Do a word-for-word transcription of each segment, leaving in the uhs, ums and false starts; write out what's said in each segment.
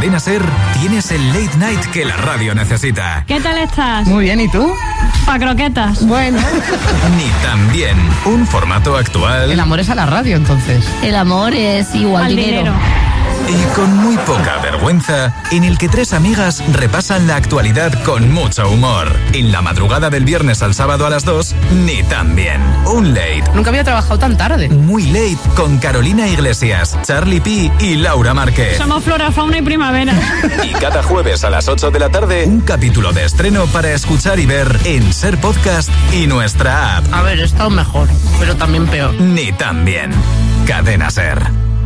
Cadena SER tienes el late night que la radio necesita. ¿Qué tal estás? Muy bien, ¿y tú? Pa' croquetas. Bueno. Ni tan bien. Un formato actual. El amor es a la radio, entonces. El amor es igual Al dinero. dinero. Y con muy poca vergüenza, en el que tres amigas repasan la actualidad con mucho humor. En la madrugada del viernes al sábado a las dos, Ni tan bien. Un late. Nunca había trabajado tan tarde. Muy late con Carolina Iglesias, Charlie P y Laura Márquez. Somos flora, fauna y primavera. Y cada jueves a las ocho de la tarde, un capítulo de estreno para escuchar y ver en SER Podcast y nuestra app. A ver, he estado mejor, pero también peor. Ni tan bien. Cadena SER.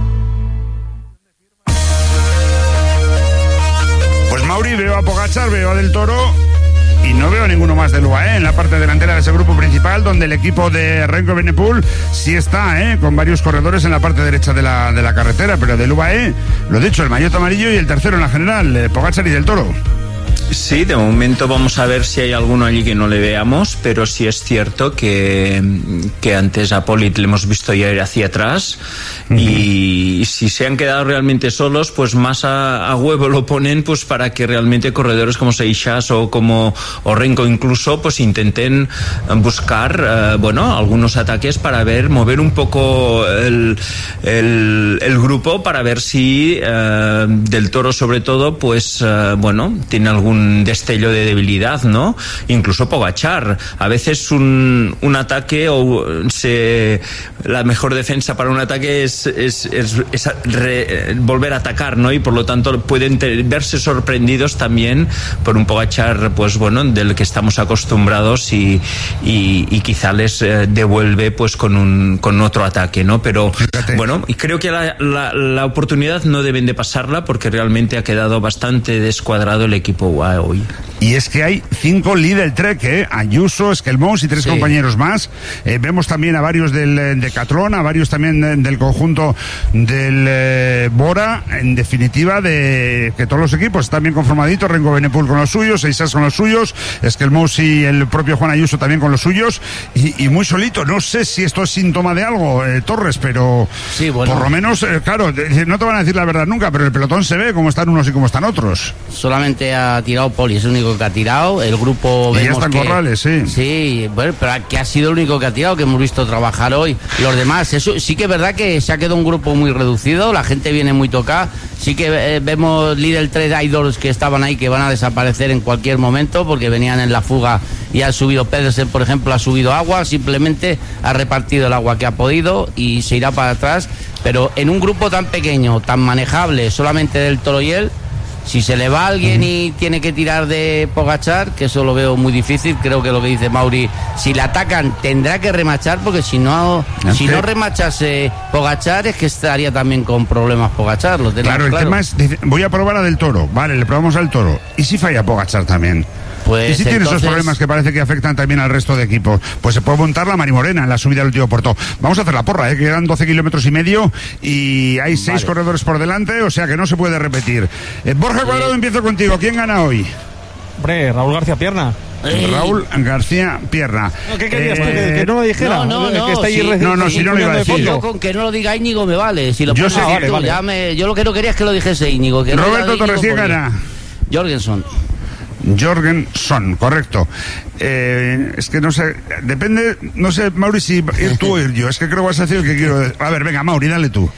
Pues Mauri, veo a Pogačar, veo a Del Toro y no veo a ninguno más del U A E en la parte delantera de ese grupo principal, donde el equipo de Renko Evenepoel sí está, ¿eh? Con varios corredores en la parte derecha de la, de la carretera, pero del U A E, lo dicho, el maillot amarillo y el tercero en la general, eh, Pogačar y Del Toro. Sí, de momento vamos a ver si hay alguno allí que no le veamos, pero sí es cierto que, que antes a Polit le hemos visto ya ir hacia atrás, uh-huh. Y si se han quedado realmente solos, pues más a, a huevo lo ponen, pues para que realmente corredores como Seixas o como o Renko incluso, pues intenten buscar, eh, bueno, algunos ataques para ver, mover un poco el, el, el grupo para ver si eh, Del Toro sobre todo, pues eh, bueno, tiene algún destello de debilidad, ¿no? Incluso Pogačar. A veces un, un ataque o se, la mejor defensa para un ataque es, es, es, es re, volver a atacar, ¿no? Y por lo tanto pueden te, verse sorprendidos también por un Pogačar, pues bueno, del que estamos acostumbrados y, y, y quizá les eh, devuelve pues con un con otro ataque, ¿no? Pero Fíjate. bueno, y creo que la, la, la oportunidad no deben de pasarla porque realmente ha quedado bastante descuadrado el equipo U A E hoy. Y es que hay cinco Lidl Trek, ¿eh? Ayuso, Esquelmous y tres sí. compañeros más. Eh, vemos también a varios del Decathlon, a varios también de, del conjunto del eh, Bora. En definitiva, de que todos los equipos están bien conformaditos. Renko Evenepoel con los suyos, Seixas con los suyos, Esquelmous y el propio Juan Ayuso también con los suyos. Y, y muy solito. No sé si esto es síntoma de algo, eh, Torres, pero sí, bueno. por lo menos, eh, claro, no te van a decir la verdad nunca, pero el pelotón se ve cómo están unos y cómo están otros. Solamente ha tirado Poli, es el único que ha tirado. El grupo y vemos ya están que, Corrales, sí. Sí, bueno, pero que ha sido el único que ha tirado, que hemos visto trabajar hoy. Los demás, eso sí que es verdad que se ha quedado un grupo muy reducido, la gente viene muy tocada. Sí que eh, vemos Lidl tres idols que estaban ahí que van a desaparecer en cualquier momento porque venían en la fuga y ha subido Pedersen, por ejemplo, ha subido agua, simplemente ha repartido el agua que ha podido y se irá para atrás. Pero en un grupo tan pequeño, tan manejable, solamente Del Toro y él, si se le va a alguien y tiene que tirar de Pogačar, que eso lo veo muy difícil, creo que lo que dice Mauri, si le atacan tendrá que remachar, porque si no si no remachase Pogačar es que estaría también con problemas Pogačar, lo tenemos claro. El claro. tema es, dice, voy a probar a Del Toro, vale, le probamos al Toro, ¿y si falla Pogačar también? Pues y si tiene entonces... esos problemas que parece que afectan también al resto de equipos, pues se puede montar la Marimorena en la subida del último puerto. Vamos a hacer la porra, ¿eh? Quedan doce kilómetros y medio y hay seis vale. corredores por delante, o sea que no se puede repetir. Eh, Borja Cuadrado, eh... empiezo contigo. ¿Quién gana hoy? Hombre, Raúl García Pierna. Ey. Raúl García Pierna. No, ¿qué querías eh, tú? ¿Que, que no lo dijera? No, no, no. Que está Sí. reci- no, no, si no lo iba a decir. Yo con que no lo diga Íñigo me vale. Si lo yo sé, ah, vale, tú, vale. Ya me, yo lo que no quería es que lo dijese Íñigo. Que Roberto no Torres, ¿quién gana? Jorgensen. Jorgensen, correcto. Eh, es que no sé, depende, no sé, Mauri, si ir tú o ir yo. Es que creo que vas a decir el que quiero decir. A ver, venga, Mauri, dale tú.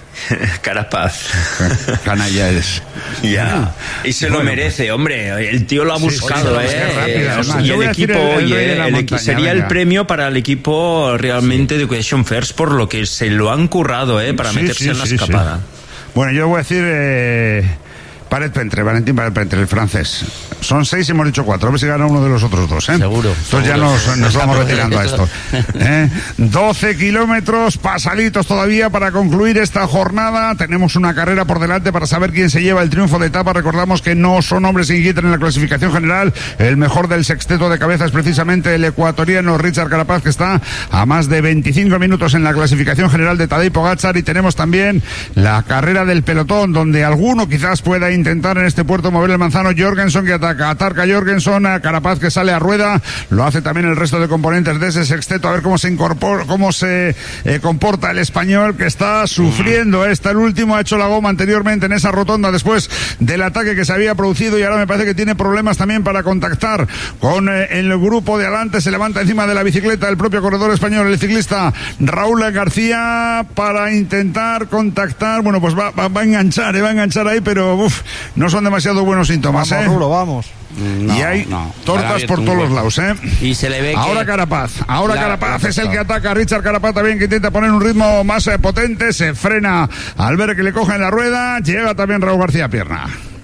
Carapaz. Canalla eres. Ya. Y se bueno, lo merece, hombre. El tío lo ha buscado, sí, sí, ¿eh? Rápido, eh y el equipo, el, el oye, el montaña, sería venga. el premio para el equipo realmente sí. de Question First por lo que se lo han currado, ¿eh? Para sí, meterse sí, en la sí, escapada. Sí. Bueno, yo voy a decir. Eh... Paret Pentre, Valentín Paret Pentre, el francés. Son seis y hemos dicho cuatro. A ver si gana uno de los otros dos, ¿eh? Seguro. Entonces seguro. ya nos, nos vamos retirando a esto. ¿Eh? doce kilómetros, pasaditos todavía para concluir esta jornada. Tenemos una carrera por delante para saber quién se lleva el triunfo de etapa. Recordamos que no son hombres sin inquieten en la clasificación general. El mejor del sexteto de cabeza es precisamente el ecuatoriano Richard Carapaz, que está a más de veinticinco minutos en la clasificación general de Tadej Pogačar. Y tenemos también la carrera del pelotón, donde alguno quizás pueda intentar en este puerto mover el manzano. Jorgensen que ataca, ataca Jorgensen, a Carapaz que sale a rueda, lo hace también el resto de componentes de ese sexteto, a ver cómo se incorpora, cómo se eh, comporta el español, que está sufriendo. Está el último, ha hecho la goma anteriormente en esa rotonda después del ataque que se había producido, y ahora me parece que tiene problemas también para contactar con eh, el grupo de adelante. Se levanta encima de la bicicleta el propio corredor español, el ciclista Raúl García, para intentar contactar. Bueno, pues va, va, va a enganchar, eh, va a enganchar ahí, pero uf, no son demasiado buenos síntomas. Vamos, ¿eh? Rulo, vamos. No, y hay no, tortas por todos los lados, ¿eh? Y se le ve que... Ahora Carapaz, ahora La, Carapaz la es el que ataca. Richard Carapaz también, que intenta poner un ritmo más eh, potente, se frena al ver que le cogen la rueda. Llega también Raúl García Pierna.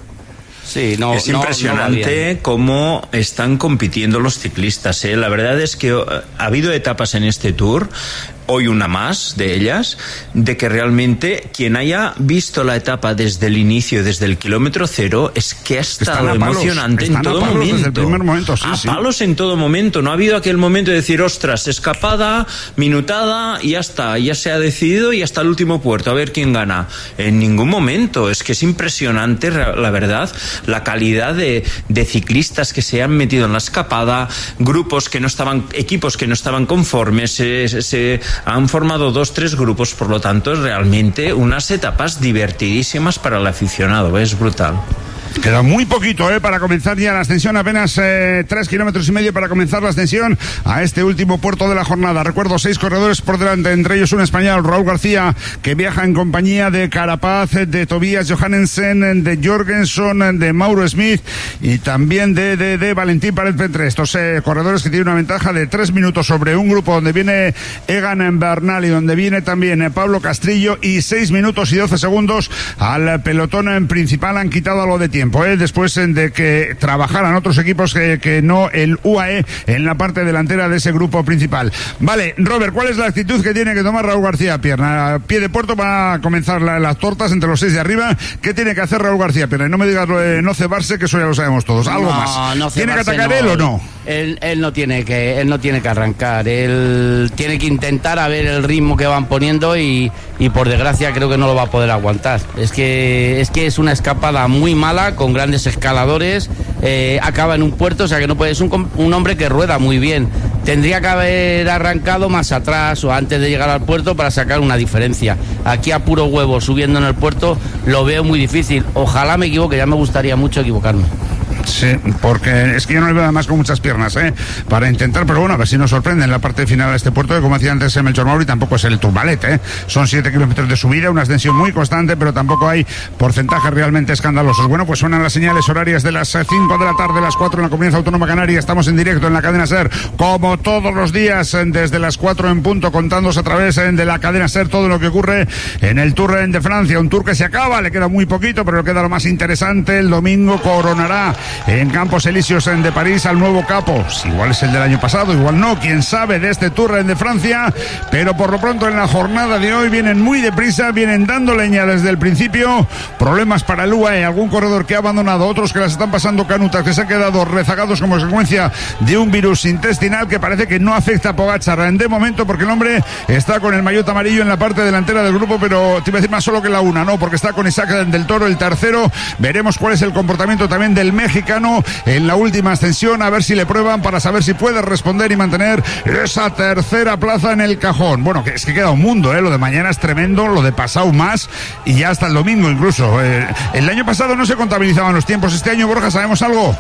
Sí, no, es no, impresionante no cómo están compitiendo los ciclistas, ¿eh? La verdad es que ha habido etapas en este Tour, hoy una más de ellas, de que realmente quien haya visto la etapa desde el inicio, desde el kilómetro cero, es que ha estado Están a palos, emocionante están en a todo palos momento. desde el primer momento, sí, a sí. palos en todo momento. No ha habido aquel momento de decir, ostras, escapada, minutada, y ya está, ya se ha decidido y hasta el último puerto, a ver quién gana. En ningún momento. Es que es impresionante, la verdad, la calidad de, de ciclistas que se han metido en la escapada, grupos que no estaban, equipos que no estaban conformes, se, se, se han formado dos, tres grupos, por lo tanto es realmente unas etapas divertidísimas para el aficionado, es brutal. Queda muy poquito, ¿eh? Para comenzar ya la ascensión, apenas eh, tres kilómetros y medio para comenzar la ascensión a este último puerto de la jornada. Recuerdo, seis corredores por delante, entre ellos un español, Raúl García, que viaja en compañía de Carapaz, de Tobias Johannesen, de Jorgensen, de Mauro Smith y también de, de, de Valentín Paret-Pentre. Estos eh, corredores que tienen una ventaja de tres minutos sobre un grupo donde viene Egan Bernal y donde viene también eh, Pablo Castrillo, y seis minutos y doce segundos al pelotón en principal. Han quitado algo de tiempo. ¿eh? Después de que trabajaran otros equipos que, que no el U A E en la parte delantera de ese grupo principal. Vale, Robert, ¿cuál es la actitud que tiene que tomar Raúl García Pierna? A pie de puerto va a comenzar la, las tortas entre los seis de arriba. ¿Qué tiene que hacer Raúl García Pierna? Y no me digas eh, no cebarse, que eso ya lo sabemos todos. Algo no, más. No ¿Tiene que atacar no. él o no? Él, él no tiene que, él no tiene que arrancar. Él tiene que intentar a ver el ritmo que van poniendo y, y por desgracia creo que no lo va a poder aguantar. Es que es que es una escapada muy mala con grandes escaladores. Eh, acaba en un puerto, o sea que no puede. Es un, un hombre que rueda muy bien. Tendría que haber arrancado más atrás o antes de llegar al puerto para sacar una diferencia. Aquí a puro huevo subiendo en el puerto lo veo muy difícil. Ojalá me equivoque, ya me gustaría mucho equivocarme. Sí, porque es que yo no le veo además con muchas piernas, ¿eh? Para intentar, pero bueno, a ver si nos sorprende en la parte final de este puerto, que como decía antes Melchor Mauri, tampoco es el Turbalet, ¿eh? Son siete kilómetros de subida, una ascensión muy constante, pero tampoco hay porcentajes realmente escandalosos. Bueno, pues suenan las señales horarias de las cinco de la tarde, las cuatro en la Comunidad Autónoma Canaria. Estamos en directo en la cadena SER, como todos los días, desde las cuatro en punto, contándonos a través de la cadena SER todo lo que ocurre en el Tour de Francia. Un Tour que se acaba, le queda muy poquito, pero le queda lo más interesante. El domingo coronará en Campos Elíseos de París al nuevo capo. Igual es el del año pasado, igual no, quién sabe, de este Tour de Francia, pero por lo pronto en la jornada de hoy vienen muy deprisa, vienen dando leña desde el principio. Problemas para el U A E, algún corredor que ha abandonado, otros que las están pasando canutas, que se han quedado rezagados como consecuencia de un virus intestinal que parece que no afecta a Pogačar de momento, porque el hombre está con el maillot amarillo en la parte delantera del grupo, pero te iba a decir más solo que la una, no, porque está con Isaac del Toro, el tercero. Veremos cuál es el comportamiento también del mexicano en la última ascensión, a ver si le prueban para saber si puede responder y mantener esa tercera plaza en el cajón. Bueno, que es que queda un mundo, ¿eh? Lo de mañana es tremendo, lo de pasado más, y ya hasta el domingo incluso. Eh, el año pasado no se contabilizaban los tiempos, este año, Borja, ¿sabemos algo?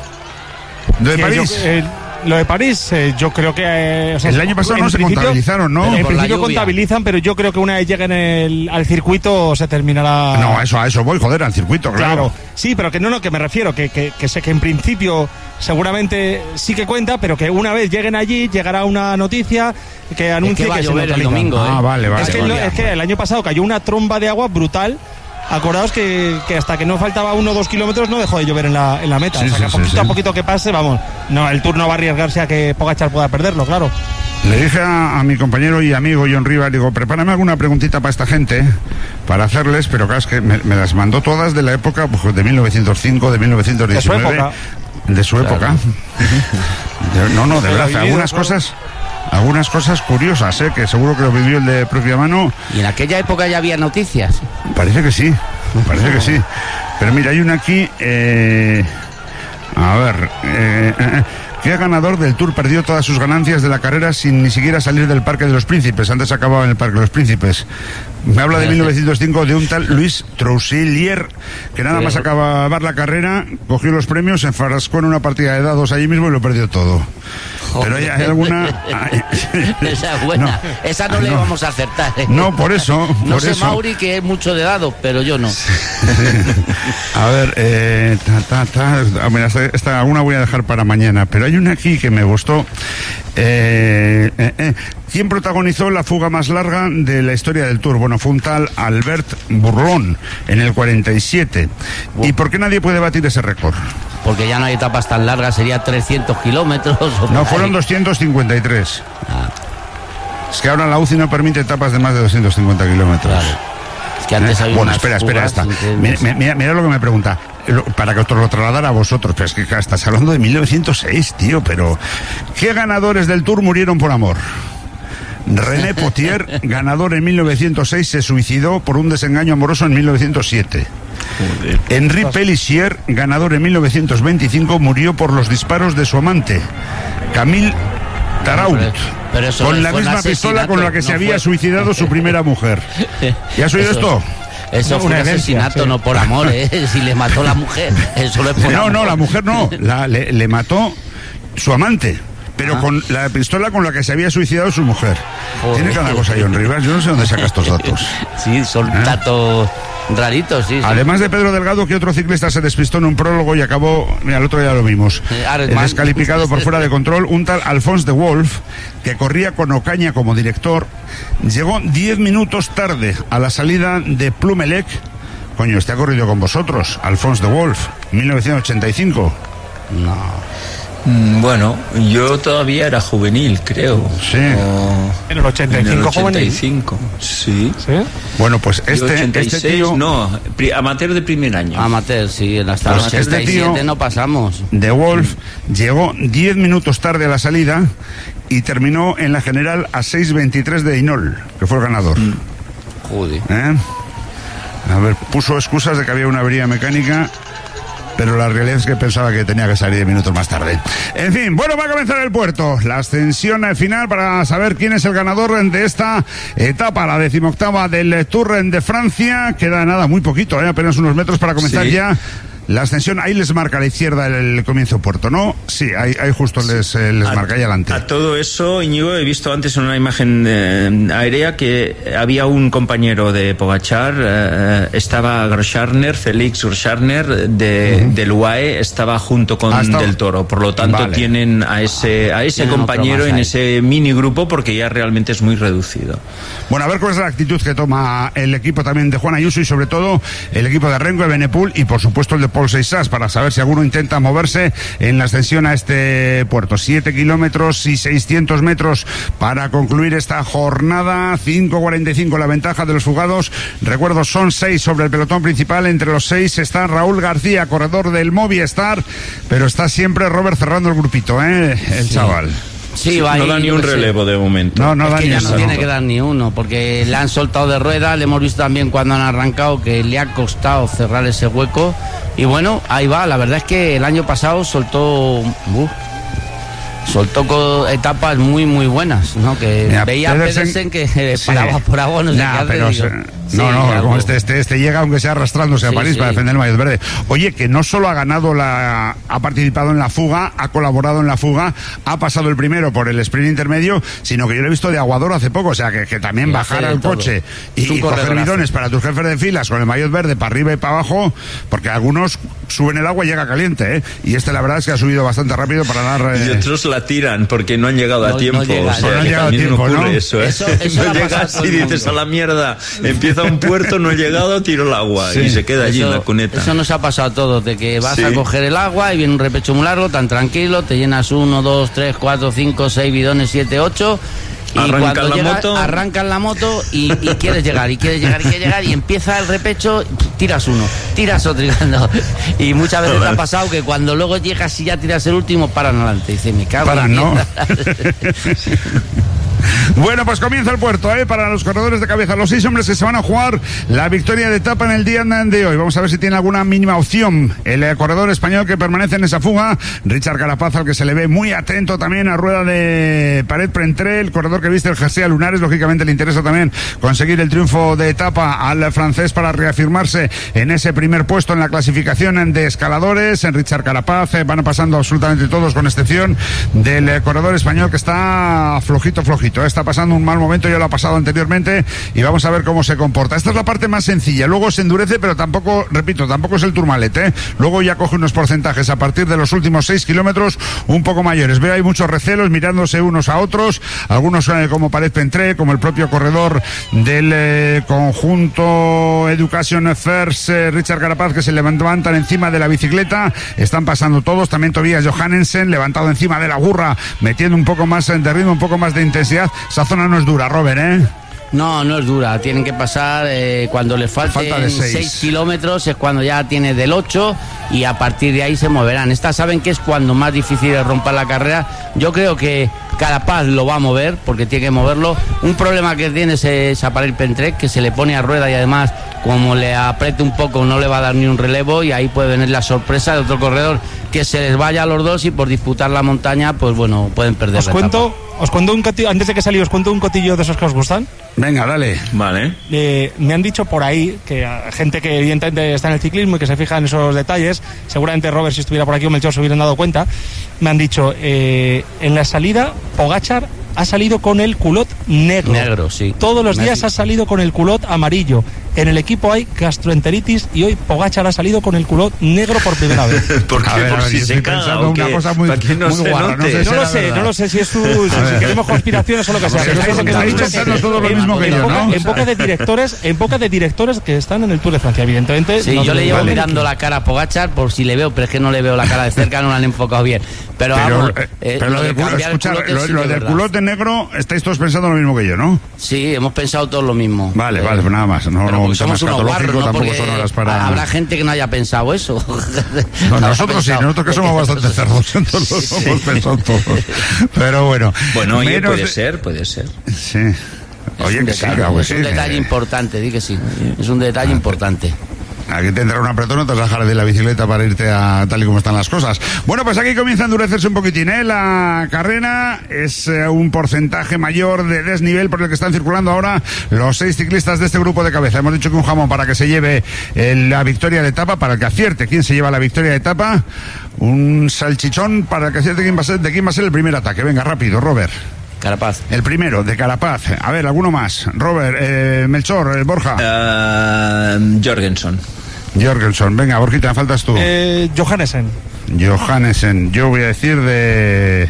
¿De Sí, París? Yo, eh, lo de París, eh, yo creo que... Eh, o sea, el año pasado no se contabilizaron, ¿no? En Por la principio lluvia. contabilizan, pero yo creo que una vez lleguen el, al circuito se terminará... No, a eso, a eso voy, joder, al circuito, claro. Claro, sí, pero que no, no, que me refiero, que, que, que sé que en principio seguramente sí que cuenta, pero que una vez lleguen allí llegará una noticia que anuncie es que va a que llover se el neutraliza. domingo, ¿eh? Ah, vale, vale. Es que, vale. lo- es que el año pasado cayó una tromba de agua brutal. Acordaos que, que hasta que no faltaba uno o dos kilómetros no dejó de llover en la, en la meta. Sí, o sea, que sí, a poquito sí, a sí. poquito que pase, vamos. No, el Tour no va a arriesgarse a que Pogačar pueda perderlo, claro. Le dije a, a mi compañero y amigo John Rivas, digo, prepárame alguna preguntita para esta gente, para hacerles, pero claro, es que me, me las mandó todas de la época pues, de mil novecientos cinco, de mil novecientos diecinueve. De su época. De su época. De- no, no, de Lo verdad, vivido, algunas claro. cosas... Algunas cosas curiosas, ¿eh? Que seguro que lo vivió el de propia mano. Y en aquella época ya había noticias. Parece que sí. Parece que sí. Pero mira, hay una aquí... Eh, a ver... Eh, eh, ¿Qué ganador del Tour perdió todas sus ganancias de la carrera sin ni siquiera salir del Parque de los Príncipes? Antes acababa en el Parque de los Príncipes. Me habla de mil novecientos cinco de un tal Luis Trousselier, que nada más acabar la carrera, cogió los premios, se enfrascó en una partida de dados allí mismo y lo perdió todo. Pero hay, hay alguna... Esa es buena. No, esa no le no. vamos a acertar. ¿eh? No, por eso. No por sé, eso. Mauri, que es mucho de dados, pero yo no. A ver, eh, ta, ta, ta, mira, esta, esta, alguna voy a dejar para mañana, pero hay una aquí que me gustó. Eh, eh, eh. ¿Quién protagonizó la fuga más larga de la historia del Tour? Bueno, fue un tal Albert Bourlon en el cuarenta y siete. ¿Y por qué nadie puede batir ese récord? Porque ya no hay etapas tan largas, sería trescientos kilómetros. No, fueron doscientos cincuenta y tres. Ah. Es que ahora la U C I no permite etapas de más de doscientos cincuenta kilómetros. Claro. Es que antes ¿Eh? había Bueno, espera, espera, esta. Mira, mira, mira lo que me pregunta. Para que os lo trasladara a vosotros, pero es que estás hablando de mil novecientos seis, tío, pero ¿qué ganadores del Tour murieron por amor? René Potier, ganador en mil novecientos seis, se suicidó por un desengaño amoroso en mil novecientos siete. Joder. Henri Pélissier, ganador en mil novecientos veinticinco, murió por los disparos de su amante, Camille Taraut, pero eso con la misma pistola con la que no se había fue... suicidado su primera mujer. ¿Ya has oído eso... esto? Eso fue un asesinato, sí. No por amor, ¿eh? Si le mató la mujer, eso no es por No, amor. no, la mujer no, la, le, le mató su amante, pero ah. con la pistola con la que se había suicidado su mujer. Joder. Tiene cada cosa, John Rivas, yo no sé dónde saca estos datos. Sí, son ¿Eh? datos raritos, sí, sí. Además de Pedro Delgado, que otro ciclista se despistó en un prólogo y acabó, mira, el otro día lo vimos, eh, descalificado por fuera de control, un tal Alphonse de Wolf, que corría con Ocaña como director, llegó diez minutos tarde a la salida de Plumelec. Coño, este ha corrido con vosotros, Alphonse de Wolf, mil novecientos ochenta y cinco. No. Bueno, yo todavía era juvenil, creo. Sí. O... En el ochenta y cinco, en el ochenta y cinco, sí. ¿Sí? Bueno, pues este, ochenta y seis, este tío... no, amateur de primer año. Amateur, sí, hasta los ochenta y siete este no pasamos. De Wolf llegó diez minutos tarde a la salida y terminó en la general a seis veintitrés de Hinol, que fue el ganador. Mm. Joder. ¿Eh? A ver, puso excusas de que había una avería mecánica, pero la realidad es que pensaba que tenía que salir diez minutos más tarde. En fin, bueno, va a comenzar el puerto. La ascensión final para saber quién es el ganador de esta etapa, la decimoctava del Tour de Francia. Queda nada, muy poquito, ¿eh? Apenas unos metros para comenzar, sí. Ya la ascensión. Ahí les marca a la izquierda el, el comienzo puerto, ¿no? Sí, ahí, ahí justo les, eh, les a, marca ahí adelante. A todo eso, Íñigo, he visto antes en una imagen eh, aérea que había un compañero de Pogačar, eh, estaba Groscharner, Félix Groscharner de, uh-huh. del U A E, estaba junto con Hasta... Del Toro, por lo tanto vale. tienen a ese, a ese compañero en ese mini grupo porque ya realmente es muy reducido. Bueno, a ver cuál es la actitud que toma el equipo también de Juan Ayuso y sobre todo el equipo de Renko, de Benepul y por supuesto el de Paul Seixas, para saber si alguno intenta moverse en la ascensión a este puerto. Siete kilómetros y seiscientos metros para concluir esta jornada. Cinco cuarenta y cinco la ventaja de los fugados. Recuerdo, son seis sobre el pelotón principal. Entre los seis está Raúl García, corredor del Movistar, pero está siempre Robert cerrando el grupito, ¿eh? El sí. chaval. Sí, va no da ni un relevo de momento. No, no es da que ni ya eso, no tiene no. que dar ni uno, porque le han soltado de rueda, le hemos visto también cuando han arrancado que le ha costado cerrar ese hueco. Y bueno, ahí va, la verdad es que el año pasado soltó... Uh, soltó con etapas muy muy buenas, ¿no? Que Mira, veía a Pedersen que eh, sí. paraba por agua, no sé nah, qué pero hace, se... digo, No, sí, no, algo... como este, este, este llega aunque sea arrastrándose sí, a París sí. para defender el maillot verde. Oye, que no solo ha ganado la... ha participado en la fuga, ha colaborado en la fuga, ha pasado el primero por el sprint intermedio, sino que yo lo he visto de aguador hace poco, o sea, que, que también y bajar al coche y, y coger bidones para tus jefes de filas con el maillot verde para arriba y para abajo, porque algunos suben el agua y llega caliente, ¿eh? Y este la verdad es que ha subido bastante rápido para dar... Eh... Y otros la tiran porque no han llegado no, a tiempo, no llega, o sea, no han llegado a tiempo, no ¿no? Eso, ¿eh? eso, eso no llegas y dices a la mierda, empieza un puerto, no he llegado, tiro el agua sí. y se queda allí eso, en la cuneta. Eso nos ha pasado a todos, de que vas sí. a coger el agua y viene un repecho muy largo, tan tranquilo, te llenas uno, dos, tres, cuatro, cinco, seis bidones, siete, ocho... Y arrancan cuando la llega, moto arrancan la moto y, y quieres llegar y quieres llegar y quieres llegar y empieza el repecho, tiras uno, tiras otro y, cuando, y muchas veces te ha pasado que cuando luego llegas y ya tiras el último paran adelante, dice me cago paran, en ¿no? Bueno, pues comienza el puerto, ¿eh? Para los corredores de cabeza, los seis hombres que se van a jugar la victoria de etapa en el día de hoy. Vamos a ver si tiene alguna mínima opción el eh, corredor español que permanece en esa fuga. Richard Carapaz, al que se le ve muy atento también a rueda de Paret Pentré, el corredor que viste el jersey a lunares. Lógicamente le interesa también conseguir el triunfo de etapa al francés para reafirmarse en ese primer puesto en la clasificación de escaladores. En Richard Carapaz eh, van pasando absolutamente todos, con excepción del eh, corredor español, que está flojito, flojito. Está pasando un mal momento, ya lo ha pasado anteriormente, y vamos a ver cómo se comporta. Esta es la parte más sencilla, luego se endurece, pero tampoco, repito, tampoco es el Tourmalet, ¿eh? Luego ya coge unos porcentajes a partir de los últimos seis kilómetros un poco mayores. Veo hay muchos recelos mirándose unos a otros, algunos eh, como Paret Pentré, como el propio corredor del eh, conjunto Education First, eh, Richard Carapaz, que se levantan encima de la bicicleta. Están pasando todos, también Tobias Johannesen levantado encima de la burra, metiendo un poco más de ritmo, un poco más de intensidad. Esa zona no es dura, Robert, ¿eh? No, no es dura, tienen que pasar eh, cuando les falten Falta de seis. seis kilómetros, es cuando ya tiene del ocho, y a partir de ahí se moverán. Estas saben que es cuando más difícil es romper la carrera. Yo creo que Carapaz lo va a mover, porque tiene que moverlo. Un problema que tiene es, es a Paret Pentré, que se le pone a rueda, y además como le apriete un poco no le va a dar ni un relevo, y ahí puede venir la sorpresa de otro corredor que se les vaya a los dos, y por disputar la montaña, pues bueno, pueden perder Os la cuento, etapa. os cuento un cotillo, antes de que salí, os cuento un cotillo de esos que os gustan. Venga, dale. Vale. Eh, me han dicho por ahí que a gente que evidentemente está en el ciclismo y que se fija en esos detalles, seguramente Robert, si estuviera por aquí, o Melchor, se hubieran dado cuenta. Me han dicho, eh, en la salida Pogačar ha salido con el culot negro. Negro, sí. Todos los Me días ha ha salido con el culot amarillo. En el equipo hay gastroenteritis, y hoy Pogačar ha salido con el culot negro por primera vez. ¿Por qué? A ver, ¿Por a ver, si yo se estoy caga pensando o una qué? cosa muy- ¿Para que no muy se guarra, no note? sé No será lo sé, verdad. no lo sé si es su, si queremos conspiraciones o lo que sea. Pero estáis- eso es lo que me han estáis dicho. pensando todos lo En- mismo que en yo, boca- ¿no? En boca de directores, en boca de directores que están en el Tour de Francia, evidentemente. Sí, no yo te- le llevo vale. mirando la cara a Pogačar por si le veo, pero es que no le veo la cara de cerca, no la han enfocado bien. Pero, Pero, vamos, eh, eh, pero lo, de del culo, cambiar el escuchar, culote lo, sí lo que es del verdad. culote negro, estáis todos pensando lo mismo que yo, ¿no? Sí, hemos pensado todos lo mismo. Vale, Eh, vale, pues nada más. No, pero no, porque un tema somos unos escatológico guarros, ¿no? tampoco Porque son horas para... habrá gente que no haya pensado eso. No, Habrá nosotros sí, pensado- nosotros que somos bastante cerdos, entonces lo hemos pensado todos. Pero bueno. Bueno, oye, menos puede de- ser, puede ser. Sí. Es Oye, un que sí, detalle, claro que es sí. un detalle que- importante, di que sí. Es un detalle importante. Aquí te entra un apretón, no te vas a bajar de la bicicleta para irte a tal y como están las cosas. Bueno, pues aquí comienza a endurecerse un poquitín, ¿eh? La carrera es eh, un porcentaje mayor de desnivel por el que están circulando ahora los seis ciclistas de este grupo de cabeza. Hemos dicho que un jamón para que se lleve eh, la victoria de etapa, para el que acierte quién se lleva la victoria de etapa. Un salchichón para el que acierte quién va a ser, de quién va a ser el primer ataque. Venga, rápido, Robert. Carapaz. El primero, de Carapaz. A ver, alguno más. Robert, eh, Melchor, eh, Borja. Uh, Jorgensen. Jorgensen. Venga, Borjita, me faltas tú. Eh, Johannesen. Johannesen. Yo voy a decir de...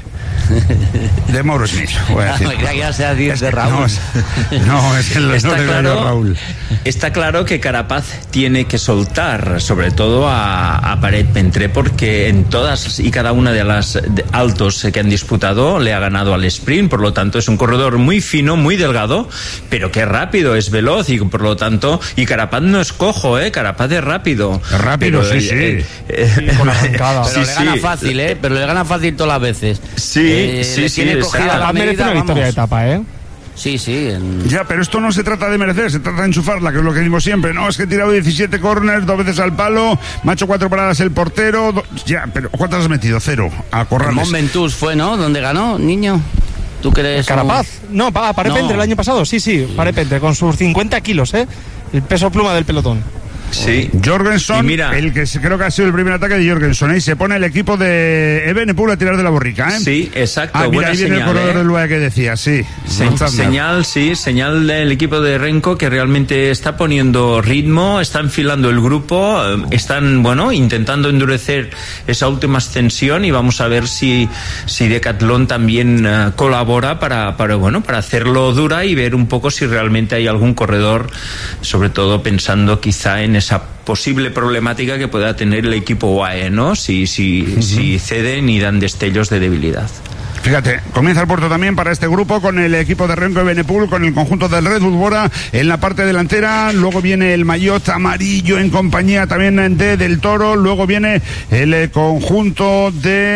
de Mauro Smith. Voy a decir. Me creía que ibas a decir de Raúl. No, es, no, es que el Está no le claro, veo a Raúl. está claro que Carapaz tiene que soltar, sobre todo a, a Paret Pentré, porque en todas y cada una de las de- altos que han disputado le ha ganado al sprint. Por lo tanto, es un corredor muy fino, muy delgado, pero que rápido, es veloz, y por lo tanto, y Carapaz no es cojo, ¿eh? Carapaz es rápido. Es rápido, Pero, sí, eh, sí. eh, con arrancada. Pero sí, le gana sí. fácil, ¿eh? Pero le gana fácil todas las veces. Sí, Eh, sí, le sí, tiene exacto. cogida la Carapaz merece medida, una victoria de vamos. etapa, ¿eh? Sí, sí. en- Ya, pero esto no se trata de merecer, se trata de enchufarla, que es lo que digo siempre. No, es que he tirado diecisiete corners, dos veces al palo, me ha hecho cuatro paradas el portero. do- Ya, pero ¿cuántas has metido? Cero. A El corrales. Mont Ventoux fue, ¿no? ¿Dónde ganó, niño? ¿Tú crees? Carapaz. No, pa, Paret No. Pentré el año pasado. Sí, sí, Paret Pentré, con sus cincuenta kilos, ¿eh? El peso pluma del pelotón. Sí. Jorgensen, Y mira- el que se- creo que ha sido el primer ataque de Jorgensen, ¿eh? Y se pone el equipo de Evenepoel a tirar de la borrica, ¿eh? Sí, exacto. Ah, mira, buena ahí viene señal, el corredor ¿eh? del U A E que decía, sí. Se- González. señal, sí, señal del equipo de Renko que realmente está poniendo ritmo, está enfilando el grupo, eh, están, bueno, intentando endurecer esa última ascensión, y vamos a ver si, si Decathlon también eh, colabora para, para, bueno, para hacerlo dura y ver un poco si realmente hay algún corredor, sobre todo pensando quizá en esa posible problemática que pueda tener el equipo U A E, ¿no? Si, si, uh-huh. si ceden y dan destellos de debilidad. Fíjate, comienza el puerto también para este grupo con el equipo de Renko Evenepoel, con el conjunto del Red Bull Bora en la parte delantera. Luego viene el maillot amarillo en compañía también de Del Toro. Luego viene el conjunto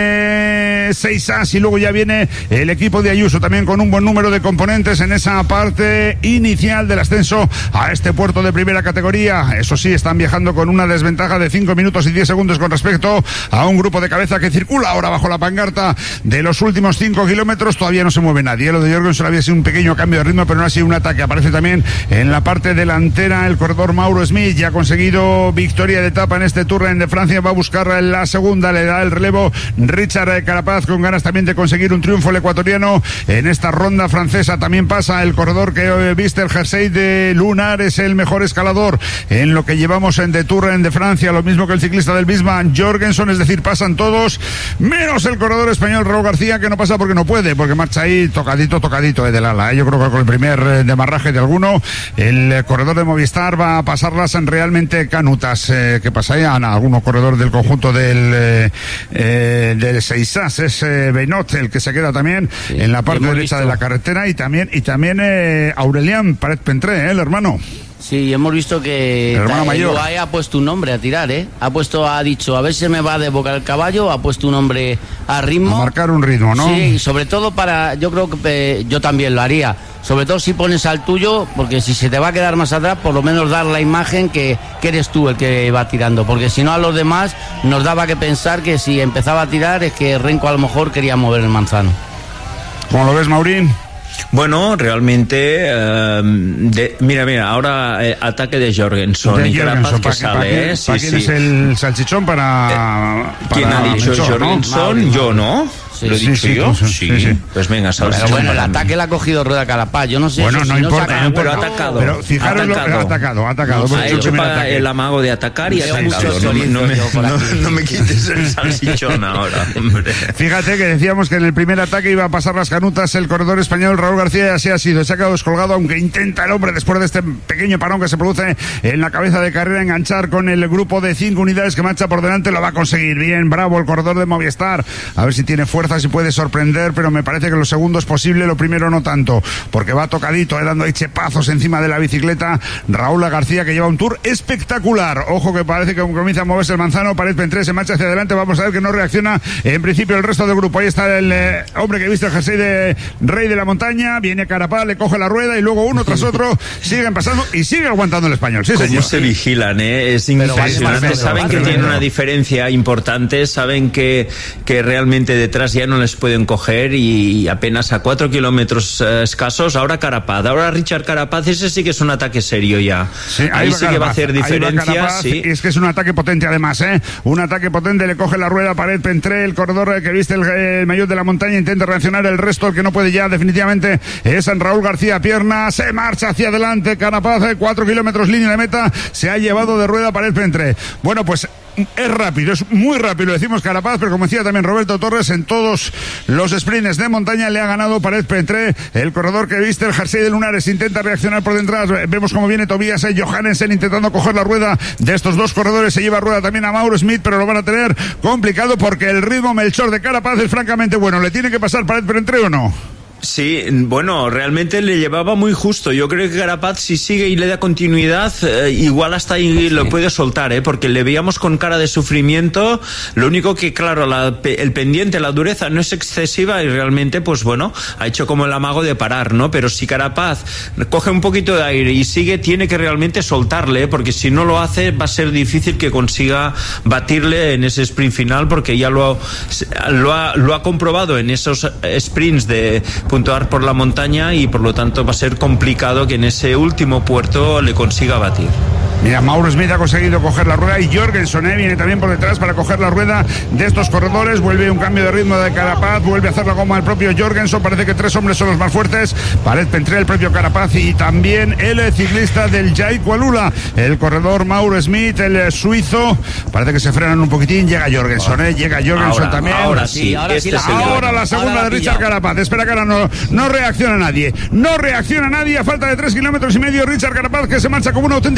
de Seisas y luego ya viene el equipo de Ayuso también con un buen número de componentes en esa parte inicial del ascenso a este puerto de primera categoría. Eso sí, están viajando con una desventaja de cinco minutos y diez segundos con respecto a un grupo de cabeza que circula ahora bajo la pancarta de los últimos cinco kilómetros. Todavía no se mueve nadie. Lo de Jorgensen había sido un pequeño cambio de ritmo, pero no ha sido un ataque. Aparece también en la parte delantera el corredor Mauro Smith. Ya ha conseguido victoria de etapa en este Tour de Francia. Va a buscar la segunda. Le da el relevo Richard Carapaz, con ganas también de conseguir un triunfo el ecuatoriano en esta ronda francesa. También pasa el corredor que viste el jersey de Lunar. Es el mejor escalador en lo que llevamos en The Tour de Francia. Lo mismo que el ciclista del Bisma, Jorgensen. Es decir, pasan todos menos el corredor español Raúl García, que no pasa porque no puede, porque marcha ahí tocadito, tocadito eh, del ala. Eh. Yo creo que con el primer eh, demarraje de alguno, el eh, corredor de Movistar va a pasarlas en realmente canutas. Eh, ¿Qué pasa ahí? Ah, no, alguno corredor del conjunto del eh, eh, del Seisas, es eh, Benot, el que se queda también sí, en la parte derecha visto. de la carretera, y también y también eh, Aurelian Paret-Pentré, eh, el hermano. Sí, hemos visto que el hermano mayor. U A E ha puesto un nombre a tirar, ¿eh? Ha puesto, ha dicho, a ver si me va a desbocar el caballo, ha puesto un nombre a ritmo. A marcar un ritmo, ¿no? Sí, sobre todo para, yo creo que eh, yo también lo haría. Sobre todo si pones al tuyo, porque si se te va a quedar más atrás, por lo menos dar la imagen que, que eres tú el que va tirando. Porque si no, a los demás nos daba que pensar que si empezaba a tirar es que Renko a lo mejor quería mover el manzano. ¿Cómo lo ves, Maurín? Bueno, realmente, eh, de, mira, mira, ahora eh, ataque de Jorgensen. De y Carapaz que ¿para sale, qué, ¿eh? ¿para sí, quién sí. es el salchichón para, eh, ¿Quién para ha dicho Melchor, Jorgensen? ¿no? Mauri, yo, ¿no? Sí, ¿Lo he sí, dicho sí, yo? sí, Sí, sí, sí. Pues venga, salchichón. Pero bueno, el para mí. ataque le ha cogido Rueda Carapaz. Yo no sé. Bueno, eso, no si importa, saca- no, pero ha atacado. Pero fijaros lo que ha atacado, ha atacado. No, Pues ha es el hecho primer para ataque. el amago de atacar y ha Veo atacado. mucho No, no, me, chorizo yo por no, aquí. no me quites el salchichón ahora, hombre. Fíjate que decíamos que en el primer ataque iba a pasar las canutas el corredor español Raúl García, y así ha sido. Se ha quedado descolgado, aunque intenta el hombre, después de este pequeño parón que se produce en la cabeza de carrera, enganchar con el grupo de cinco unidades que marcha por delante. Lo va a conseguir. Bien, bravo el corredor de Movistar. A ver si tiene fuerza, si puede sorprender, pero me parece que lo segundo es posible, lo primero no tanto, porque va tocadito, eh, dando ahí chepazos encima de la bicicleta Raúl García, que lleva un Tour espectacular. Ojo que parece que comienza a moverse el manzano. Paret-Pentré se marcha hacia adelante. Vamos a ver que no reacciona en principio el resto del grupo. Ahí está el eh, hombre que viste el jersey de Rey de la Montaña. Viene Carapaz, le coge la rueda y luego uno tras otro siguen pasando y sigue aguantando el español. Sí, ¿Cómo señor. se vigilan, eh? Es Pero impresionante. vale, Saben vale, que vale, tienen vale. una diferencia importante, saben que, que realmente detrás ya no les pueden coger, y apenas a cuatro kilómetros eh, escasos. Ahora Carapaz, ahora Richard Carapaz, ese sí que es un ataque serio ya. Sí, ahí ahí va sí que va a Carapaz, hacer ahí va diferencia. Carapaz, Sí. y es que es un ataque potente además, ¿eh? Un ataque potente, le coge la rueda Paret-Pentré, el corredor que viste el, el maillot de la montaña, intenta reaccionar. El resto, el que no puede ya definitivamente es San Raúl García Pierna. Se marcha hacia adelante Carapaz, eh, cuatro kilómetros línea de meta, se ha llevado de rueda Paret-Pentré. Bueno, pues es rápido, es muy rápido, decimos Carapaz, pero como decía también Roberto Torres, en todos los sprints de montaña le ha ganado Paret-Pentré. El corredor que viste el jersey de Lunares intenta reaccionar por detrás. Vemos cómo viene Tobias eh, Johannessen intentando coger la rueda de estos dos corredores. Se lleva rueda también a Mauro Smith, pero lo van a tener complicado porque el ritmo Melchor de Carapaz es francamente bueno. ¿Le tiene que pasar Paret-Pentré o no? Sí, bueno, realmente le llevaba muy justo. Yo creo que Carapaz, si sigue y le da continuidad, eh, igual hasta ahí lo puede soltar, ¿eh? Porque le veíamos con cara de sufrimiento. Lo único que, claro, la, el pendiente, la dureza no es excesiva y realmente, pues bueno, ha hecho como el amago de parar, ¿no? Pero si Carapaz coge un poquito de aire y sigue, tiene que realmente soltarle, ¿eh? Porque si no lo hace, va a ser difícil que consiga batirle en ese sprint final, porque ya lo, lo, ha, lo ha comprobado en esos sprints de puntuar por la montaña, y por lo tanto va a ser complicado que en ese último puerto le consiga batir. Mira, Mauro Smith ha conseguido coger la rueda y Jorgensen eh, viene también por detrás para coger la rueda de estos corredores. Vuelve un cambio de ritmo de Carapaz, vuelve a hacer la goma el propio Jorgensen. Parece que tres hombres son los más fuertes: Paret-Pentré, el propio Carapaz y también el ciclista del Jai Kualula, el corredor Mauro Smith, el suizo. Parece que se frenan un poquitín. Llega Jorgensen, eh, llega Jorgensen ahora, también. Ahora sí, ahora este sí la- es el Ahora bueno. la segunda Ahora la de Richard pillado. Carapaz. Espera que ahora no, no reacciona nadie. No reacciona nadie. A falta de tres kilómetros y medio, Richard Carapaz, que se marcha como una auténtica locomotora.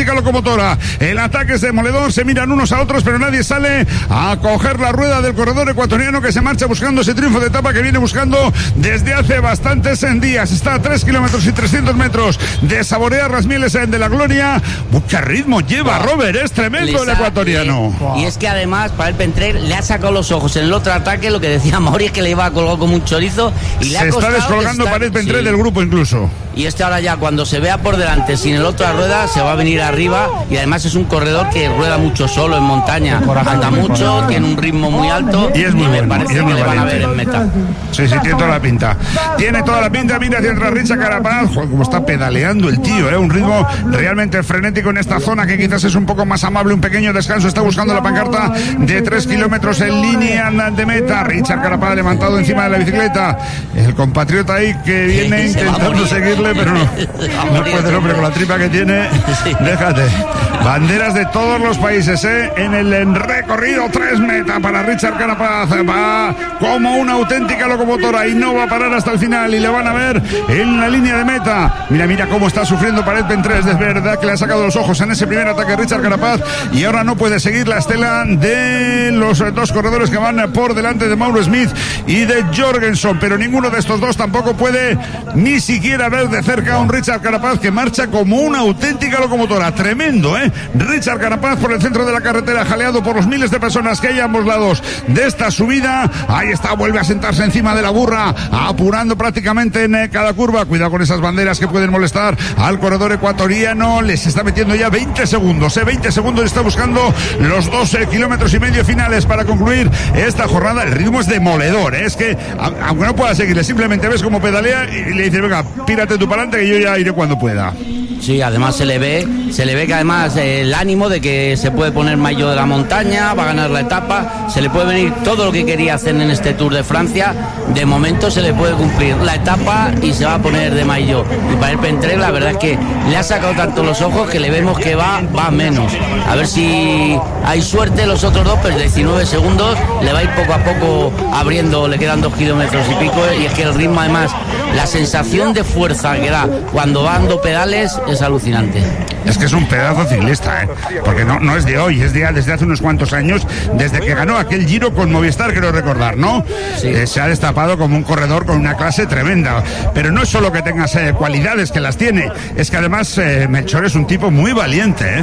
locomotora. El ataque es demoledor, se miran unos a otros, pero nadie sale a coger la rueda del corredor ecuatoriano, que se marcha buscando ese triunfo de etapa que viene buscando desde hace bastantes días. Está a tres kilómetros y trescientos metros de saborear las mieles de la gloria. ¡Qué ritmo lleva Robert! Es tremendo el ecuatoriano. Y es que además para el Pentré le ha sacado los ojos en el otro ataque, lo que decía Mauri, es que le iba a colgar como un chorizo y le se ha está descolgando para el Pentré sí. del grupo incluso. Y este ahora ya cuando se vea por delante sin el otro a rueda se va a venir arriba, y además es un corredor que rueda mucho solo en montaña, anda mucho, tiene un ritmo muy alto y es muy y bueno, me parece y es que muy le van a valiente. ver en meta. Sí, sí, tiene toda la pinta. Tiene toda la pinta, mira hacia atrás Richard Carapaz. Joder, como está pedaleando el tío, ¿eh? Un ritmo realmente frenético en esta zona que quizás es un poco más amable, un pequeño descanso. Está buscando la pancarta de tres kilómetros en línea de meta. Richard Carapaz levantado encima de la bicicleta. El compatriota ahí que viene intentando seguirle, pero no. No puede el hombre con la tripa que tiene. Déjate. Banderas de todos los países, ¿eh? En el recorrido, tres meta para Richard Carapaz. Va como una auténtica locomotora y no va a parar hasta el final. Y le van a ver en la línea de meta. Mira, mira cómo está sufriendo Paret Pentrés. Es verdad que le ha sacado los ojos en ese primer ataque Richard Carapaz. Y ahora no puede seguir la estela de los dos corredores que van por delante de Mauro Smith y de Jorgensen. Pero ninguno de estos dos tampoco puede ni siquiera ver de cerca a un Richard Carapaz que marcha como una auténtica locomotora. Tremendo, ¿eh? Richard Carapaz por el centro de la carretera, jaleado por los miles de personas que hay a ambos lados de esta subida. Ahí está, vuelve a sentarse encima de la burra, apurando prácticamente en cada curva. Cuidado con esas banderas que pueden molestar al corredor ecuatoriano. Les está metiendo ya veinte segundos, ¿eh? veinte segundos, está buscando los doce kilómetros y medio finales para concluir esta jornada. El ritmo es demoledor, ¿eh? Es que, aunque no pueda seguirle, simplemente ves cómo pedalea y le dice, venga, pírate tú para adelante que yo ya iré cuando pueda. Sí, además se le ve, se le ve que además eh, el ánimo de que se puede poner maillot de la montaña, va a ganar la etapa, se le puede venir todo lo que quería hacer en este Tour de Francia. De momento se le puede cumplir la etapa y se va a poner de maillot. Y para el Pentré la verdad es que le ha sacado tanto los ojos que le vemos que va, va menos. A ver si hay suerte los otros dos, pero diecinueve segundos le va a ir poco a poco abriendo, le quedan dos kilómetros y pico, y es que el ritmo además, la sensación de fuerza que da cuando va dando pedales es alucinante. Es que es un pedazo ciclista, ¿eh? Porque no, no es de hoy, es de, desde hace unos cuantos años, desde que ganó aquel Giro con Movistar, creo recordar, ¿no? Sí. Eh, se ha destapado como un corredor con una clase tremenda. Pero no es solo que tengas eh, cualidades, que las tiene, es que además eh, Melchor es un tipo muy valiente, ¿eh?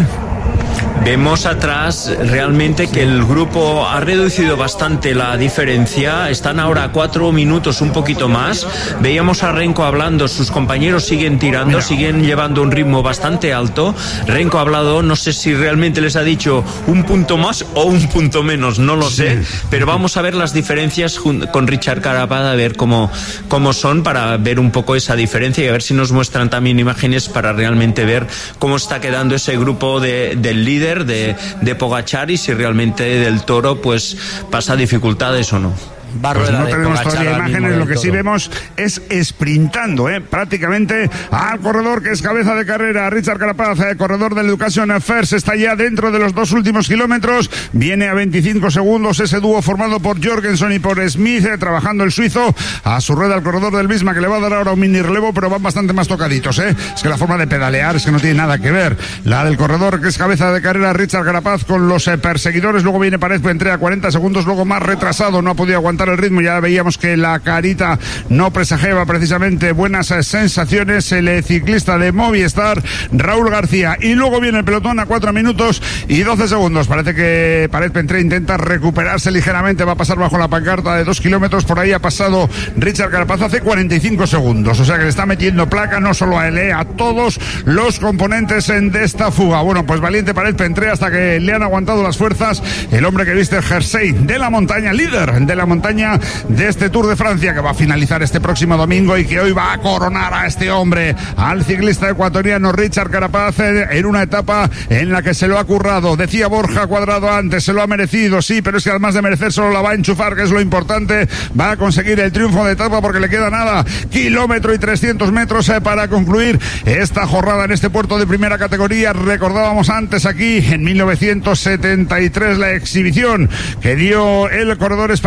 Vemos atrás realmente que el grupo ha reducido bastante la diferencia. Están ahora a cuatro minutos, un poquito más. Veíamos a Renko hablando, sus compañeros siguen tirando, Mira. siguen llevando un ritmo bastante alto. Renko ha hablado, no sé si realmente les ha dicho un punto más o un punto menos, no lo sí. sé. Pero vamos a ver las diferencias con Richard Carapaz, a ver cómo, cómo son, para ver un poco esa diferencia y a ver si nos muestran también imágenes para realmente ver cómo está quedando ese grupo de, del líder De, de Pogačar y si realmente del Toro pues pasa dificultades o no. Pues no tenemos todavía imágenes, lo que sí vemos es sprintando, ¿eh? prácticamente al corredor que es cabeza de carrera, Richard Carapaz, eh, corredor del Education First, está ya dentro de los dos últimos kilómetros, viene a veinticinco segundos ese dúo formado por Jorgensen y por Smith, eh, trabajando el suizo a su rueda al corredor del Visma, que le va a dar ahora un mini relevo, pero van bastante más tocaditos, ¿eh? Es que la forma de pedalear es que no tiene nada que ver. La del corredor que es cabeza de carrera, Richard Carapaz, con los eh, perseguidores, luego viene Paret Pentré a cuarenta segundos, luego más retrasado, no ha podido aguantar el ritmo, ya veíamos que la carita no presagiaba precisamente buenas sensaciones. El ciclista de Movistar, Raúl García, y luego viene el pelotón a cuatro minutos y doce segundos. Parece que Paret Pentré intenta recuperarse ligeramente, va a pasar bajo la pancarta de dos kilómetros, por ahí ha pasado Richard Carapaz hace cuarenta y cinco segundos, o sea que le está metiendo placa no solo a él, a todos los componentes de esta fuga. Bueno, pues valiente Paret Pentré hasta que le han aguantado las fuerzas el hombre que viste el jersey de la montaña, líder de la montaña de este Tour de Francia, que va a finalizar este próximo domingo y que hoy va a coronar a este hombre, al ciclista ecuatoriano Richard Carapaz, en una etapa en la que se lo ha currado. Decía Borja Cuadrado antes, se lo ha merecido, sí, pero es que además de merecer solo la va a enchufar, que es lo importante. Va a conseguir el triunfo de etapa porque le queda nada, kilómetro y trescientos metros eh, para concluir esta jornada en este puerto de primera categoría. Recordábamos antes aquí en mil novecientos setenta y tres la exhibición que dio el corredor español Luis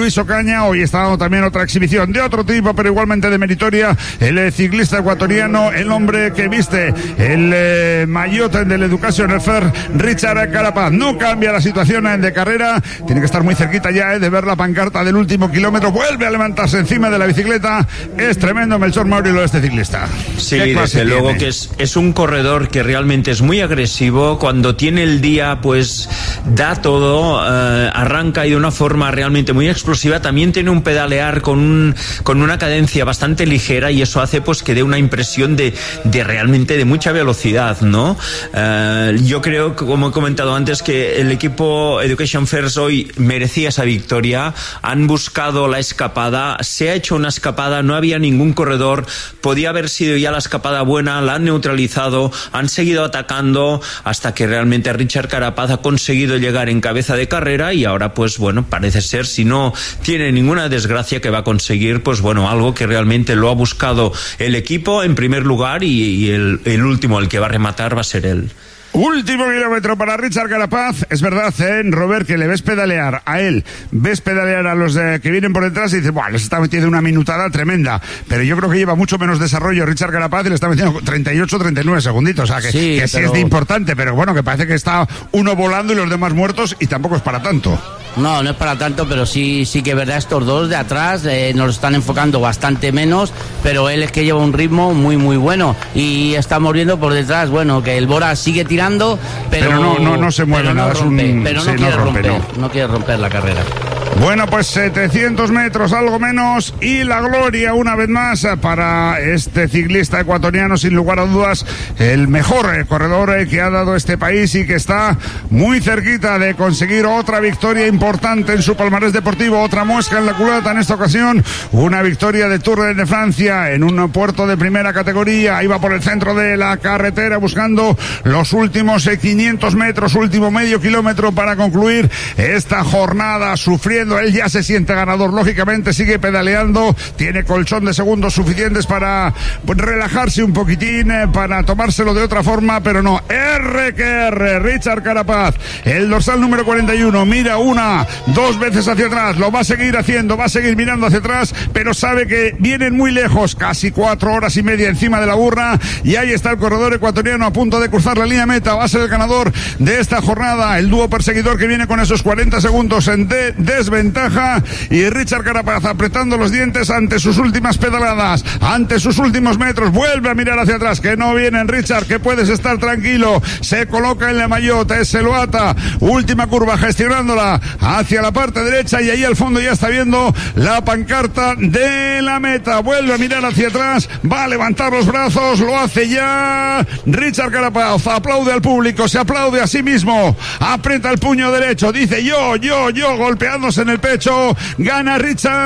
Luis Ocaña. Hoy está dando también otra exhibición de otro tipo, pero igualmente de meritoria, el eh, ciclista ecuatoriano, el hombre que viste el eh, maillot del Education Fair, Richard Carapaz. No cambia la situación eh, de carrera, tiene que estar muy cerquita ya eh, de ver la pancarta del último kilómetro. Vuelve a levantarse encima de la bicicleta. Es tremendo Melchor Mauri lo de este ciclista. Sí, desde luego tiene? que es, es un corredor que realmente es muy agresivo. Cuando tiene el día, pues da todo, eh, arranca y de una forma realmente muy explosiva. También tiene un pedalear con, un, con una cadencia bastante ligera, y eso hace pues que dé una impresión de, de realmente de mucha velocidad, ¿no? Eh, yo creo, como he comentado antes, que el equipo Education First hoy merecía esa victoria. Han buscado la escapada, se ha hecho una escapada, no había ningún corredor, podía haber sido ya la escapada buena, la han neutralizado, han seguido atacando hasta que realmente Richard Carapaz ha conseguido llegar en cabeza de carrera, y ahora pues bueno, parece ser, si no tiene ninguna desgracia, que va a conseguir pues bueno, algo que realmente lo ha buscado el equipo en primer lugar, y, y el, el último, el que va a rematar, va a ser él. Último kilómetro para Richard Carapaz. Es verdad, ¿eh, Robert, que le ves pedalear a él, ves pedalear a los eh, que vienen por detrás y dices, buah, les está metiendo una minutada tremenda, pero yo creo que lleva mucho menos desarrollo Richard Carapaz y le está metiendo treinta y ocho, treinta y nueve segunditos, o sea que sí, que sí pero... es de importante, pero bueno, que parece que está uno volando y los demás muertos, y tampoco es para tanto. No, no es para tanto, pero sí, sí que es verdad, estos dos de atrás eh, nos están enfocando bastante menos, pero él es que lleva un ritmo muy muy bueno, y estamos viendo por detrás, bueno, que el Bora sigue tirando, pero, pero no, no, no se mueve nada, no rompe, es un... pero no sí, quiere no rompe, romper, no. no quiere romper la carrera. Bueno, pues setecientos metros, algo menos, y la gloria una vez más para este ciclista ecuatoriano, sin lugar a dudas, el mejor corredor que ha dado este país, y que está muy cerquita de conseguir otra victoria importante en su palmarés deportivo, otra muesca en la culata en esta ocasión, una victoria de Tour de Francia en un puerto de primera categoría. Iba por el centro de la carretera buscando los últimos quinientos metros, último medio kilómetro para concluir esta jornada, sufriendo. Él ya se siente ganador, lógicamente sigue pedaleando, tiene colchón de segundos suficientes para relajarse un poquitín, para tomárselo de otra forma, pero no. R que R, Richard Carapaz, el dorsal número cuarenta y uno, mira una, dos veces hacia atrás, lo va a seguir haciendo, va a seguir mirando hacia atrás, pero sabe que vienen muy lejos, casi cuatro horas y media encima de la burra, y ahí está el corredor ecuatoriano a punto de cruzar la línea meta. Va a ser el ganador de esta jornada, el dúo perseguidor que viene con esos cuarenta segundos en de desventaja, y Richard Carapaz apretando los dientes ante sus últimas pedaladas, ante sus últimos metros. Vuelve a mirar hacia atrás, que no vienen, Richard, que puedes estar tranquilo, se coloca en la maillot, se lo ata, última curva gestionándola hacia la parte derecha, y ahí al fondo ya está viendo la pancarta de la meta. Vuelve a mirar hacia atrás, va a levantar los brazos, lo hace ya Richard Carapaz, aplaude al público, se aplaude a sí mismo, aprieta el puño derecho, dice yo, yo, yo, golpeándose en el pecho. Gana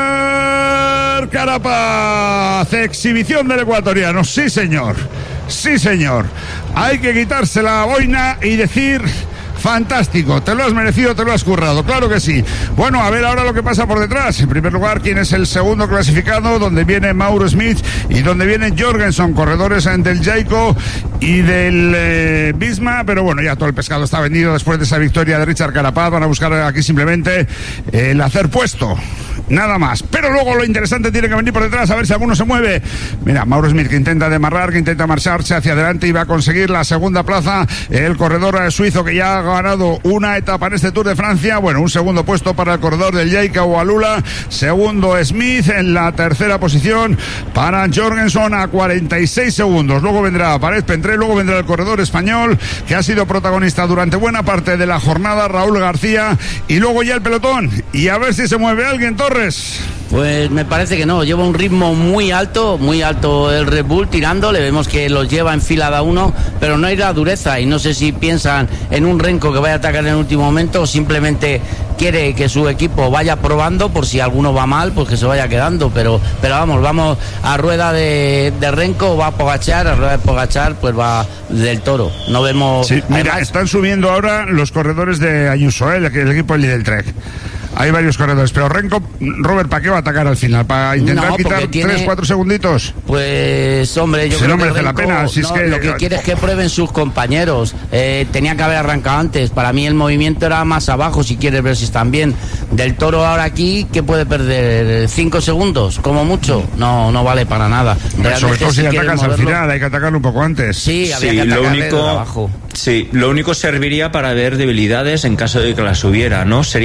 Richard Carapaz, exhibición del ecuatoriano. Sí señor, sí señor, hay que quitarse la boina y decir: fantástico, te lo has merecido, te lo has currado, claro que sí. Bueno, a ver ahora lo que pasa por detrás. En primer lugar, quién es el segundo clasificado, donde viene Mauro Smith y donde viene Jorgensen, corredores del Jayco y del eh, Visma, pero bueno, ya todo el pescado está vendido después de esa victoria de Richard Carapaz. Van a buscar aquí simplemente el hacer puesto, nada más. Pero luego lo interesante tiene que venir por detrás, a ver si alguno se mueve. Mira, Mauro Smith, que intenta demarrar, que intenta marcharse hacia adelante y va a conseguir la segunda plaza. El corredor suizo, que ya ha ganado una etapa en este Tour de Francia. Bueno, un segundo puesto para el corredor del Jayco Walula, segundo Smith, en la tercera posición para Jorgensen a cuarenta y seis segundos. Luego vendrá Pared Pentré, luego vendrá el corredor español, que ha sido protagonista durante buena parte de la jornada, Raúl García, y luego ya el pelotón. Y a ver si se mueve alguien, Torres. Pues me parece que no, lleva un ritmo muy alto, muy alto el Red Bull tirando, le vemos que los lleva en fila a uno, pero no hay la dureza, y no sé si piensan en un Renko que vaya a atacar en el último momento, o simplemente quiere que su equipo vaya probando por si alguno va mal, pues que se vaya quedando, pero pero vamos, vamos a rueda de, de Renko, va a Pogačar, a rueda de Pogačar pues va del Toro, no vemos... Sí, mira, además, están subiendo ahora los corredores de Ayuso, ¿eh? el, el equipo del Lidl Trek. hay varios corredores. Pero Renko, Robert, ¿para qué va a atacar al final? ¿Para intentar No, quitar porque tiene- tres, cuatro segunditos? Pues, hombre, yo Si creo no merece que la Renko, pena, si es no, que- lo que quiere es que prueben sus compañeros. Eh, tenía que haber arrancado antes. Para mí el movimiento era más abajo, si quieres ver si están bien. Del Toro ahora aquí, ¿qué puede perder? ¿Cinco segundos? Como mucho. No, no vale para nada. Sobre Realmente, todo si si quieres atacas al moverlo- final, hay que atacarlo un poco antes. Sí, había Sí, que lo atacarle desde único, abajo. sí, lo único serviría para ver debilidades en caso de que las hubiera, ¿no? Sería